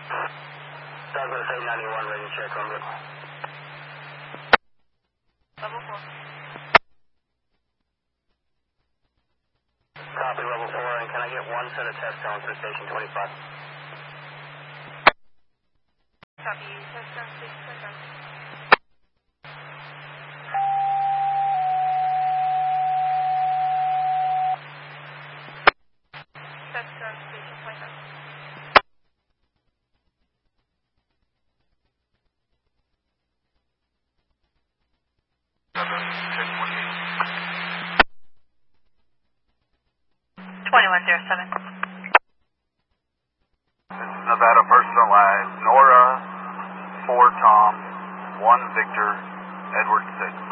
Douglas 891, ready to check on it. Level 4. Copy level 4, and can I get one set of test tones for station 25? Copy. Test down station 25. Test down station 25. Check 2107. This is Nevada Personal Live. Nora, 4 Tom, 1 Victor, Edward 6.